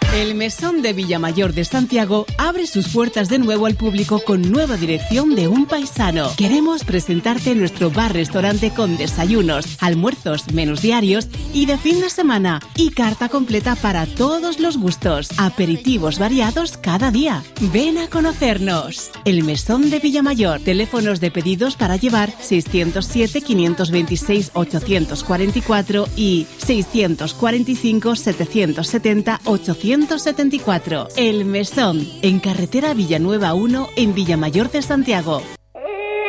El Mesón de Villamayor de Santiago abre sus puertas de nuevo al público con nueva dirección de un paisano. Queremos presentarte nuestro bar-restaurante con desayunos, almuerzos, menús diarios y de fin de semana y carta completa para todos los gustos. Aperitivos variados cada día. Ven a conocernos. El Mesón de Villamayor. Teléfonos de pedidos para llevar 607 526 844 y 645 770 874. El Mesón, en carretera Villanueva 1, en Villamayor de Santiago.